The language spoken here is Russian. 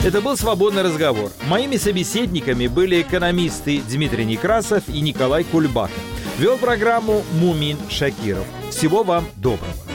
Это был «Свободный разговор». Моими собеседниками были экономисты Дмитрий Некрасов и Николай Кульбаков. Вел программу Мумин Шакиров. Всего вам доброго.